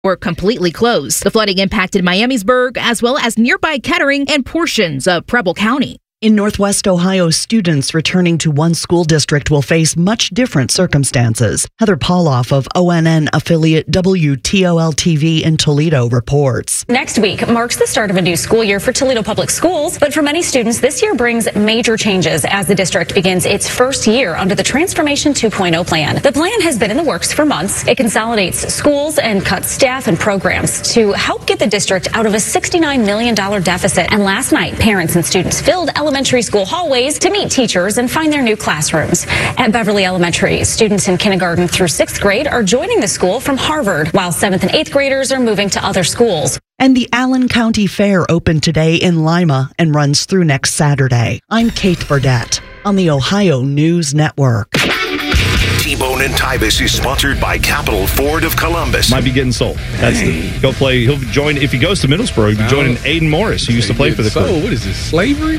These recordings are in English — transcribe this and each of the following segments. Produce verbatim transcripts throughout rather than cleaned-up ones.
were completely closed. The flooding impacted Miamisburg as well as nearby Kettering and portions of Preble County. In Northwest Ohio, students returning to one school district will face much different circumstances. Heather Pauloff of O N N affiliate W T O L T V in Toledo reports. Next week marks the start of a new school year for Toledo Public Schools, but for many students, this year brings major changes as the district begins its first year under the Transformation two point oh plan. The plan has been in the works for months. It consolidates schools and cuts staff and programs to help get the district out of a sixty-nine million dollars deficit. And last night, parents and students filled elementary school hallways to meet teachers and find their new classrooms. At Beverly Elementary, students in kindergarten through sixth grade are joining the school from Harvard, while seventh and eighth graders are moving to other schools. And the Allen County Fair opened today in Lima and runs through next Saturday. I'm Kate Burdett on the Ohio News Network. T-Bone and Tybus is sponsored by Capital Ford of Columbus. Might be getting sold. That's the, he'll play. He'll join if he goes to Middlesbrough. He'll be joining Aiden Morris, who used to play for the So Crew. what is this, slavery?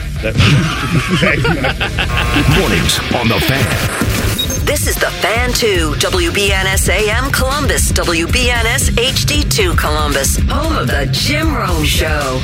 Mornings on the Fan. This is the Fan two, W B N S A M Columbus, W B N S H D two Columbus, home of the Jim Rome Show.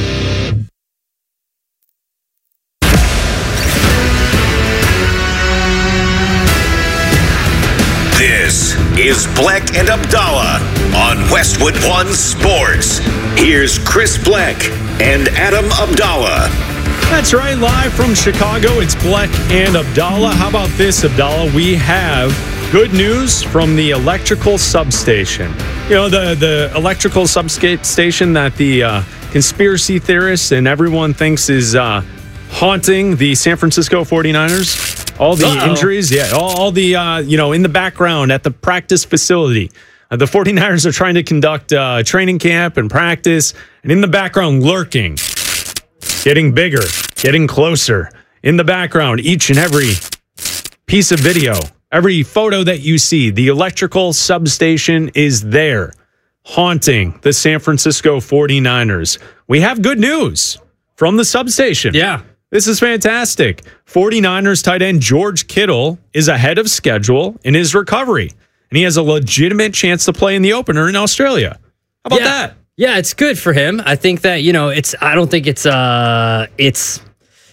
This is Bleck and Abdallah on Westwood One Sports. Here's Chris Bleck and Adam Abdallah. That's right, live from Chicago, it's Bleck and Abdallah. How about this, Abdallah? We have good news from the electrical substation. You know, the, the electrical substation that the uh, conspiracy theorists and everyone thinks is uh, haunting the San Francisco forty-niners. All the Uh-oh. injuries, yeah, all, all the, uh, you know, in the background at the practice facility. Uh, the forty-niners are trying to conduct uh, training camp and practice, and in the background, lurking, getting bigger, getting closer. In the background, each and every piece of video, every photo that you see, the electrical substation is there, haunting the San Francisco forty-niners. We have good news from the substation. Yeah. This is fantastic. forty-niners tight end George Kittle is ahead of schedule in his recovery, and he has a legitimate chance to play in the opener in Australia. How about yeah. that? Yeah, it's good for him. I think that, you know, it's, I don't think it's, uh, it's,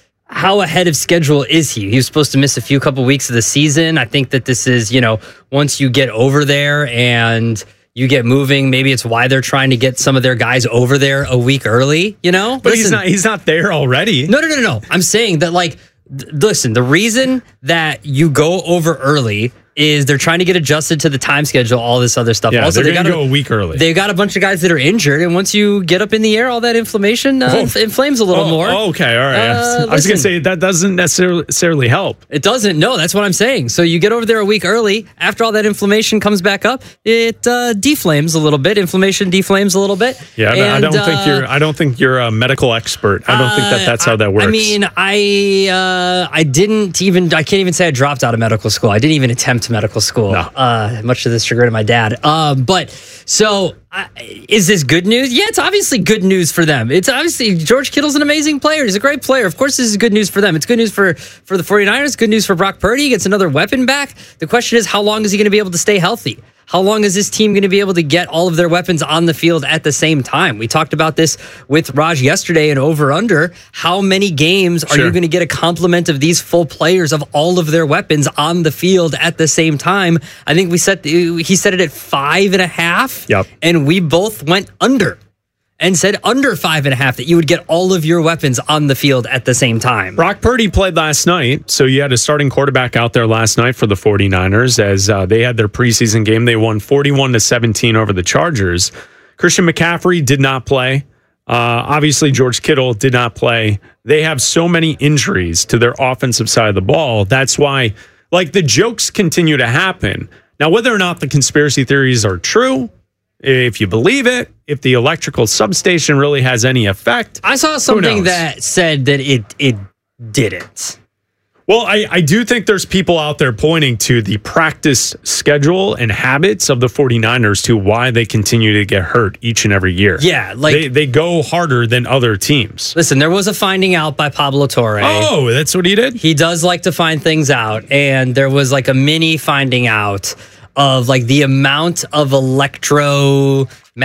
how ahead of schedule is he? He was supposed to miss a few couple weeks of the season. I think that this is, you know, once you get over there and you get moving, maybe it's why they're trying to get some of their guys over there a week early, you know? But listen, he's not he's not there already. No, no, no, no. I'm saying that, like, th- listen, the reason that you go over early is they're trying to get adjusted to the time schedule, all this other stuff. Yeah, also, they're they going got to go a week early. They got a bunch of guys that are injured, and once you get up in the air, all that inflammation uh, Oh. inf- inflames a little oh, more. Okay, all right. Uh, I was going to listen. say that doesn't necessarily help. It doesn't. No, that's what I'm saying. So you get over there a week early. After all that inflammation comes back up, it uh, deflames a little bit. Inflammation deflames a little bit. Yeah, and, I don't uh, think you're. I don't think you're a medical expert. I don't think that that's how that works. I mean, I uh, I didn't even. I can't even say I dropped out of medical school. I didn't even attempt medical school. No. Uh, much to the chagrin of my dad. Uh, but so. Uh, is this good news? Yeah, it's obviously good news for them. It's obviously George Kittle's an amazing player. He's a great player. Of course, this is good news for them. It's good news for, for the forty-niners. Good news for Brock Purdy. He gets another weapon back. The question is, how long is he going to be able to stay healthy? How long is this team going to be able to get all of their weapons on the field at the same time? We talked about this with Raj yesterday and over under. How many games are Sure. you going to get a complement of these full players of all of their weapons on the field at the same time? I think we set he said it at five and a half. Yep. And we both went under and said under five and a half that you would get all of your weapons on the field at the same time. Brock Purdy played last night, so you had a starting quarterback out there last night for the forty-niners as uh, they had their preseason game. They won forty-one to seventeen over the Chargers. Christian McCaffrey did not play. Uh, obviously, George Kittle did not play. They have so many injuries to their offensive side of the ball. That's why, like, the jokes continue to happen. Now, whether or not the conspiracy theories are true, if you believe it, if the electrical substation really has any effect. I saw something that said that it it didn't. Well, I, I do think there's people out there pointing to the practice schedule and habits of the forty-niners to why they continue to get hurt each and every year. Yeah, like they, they go harder than other teams. Listen, there was a finding out by Pablo Torre. Oh, that's what he did? He does like to find things out, and there was like a mini finding out of like the amount of electro